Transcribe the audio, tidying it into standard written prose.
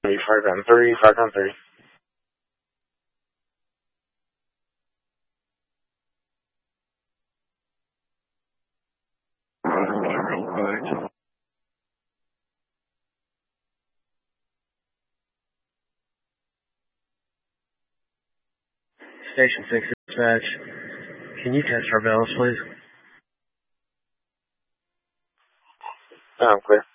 510-3, 510-3. Station 6 dispatch. Can you test our bells, please? Clear.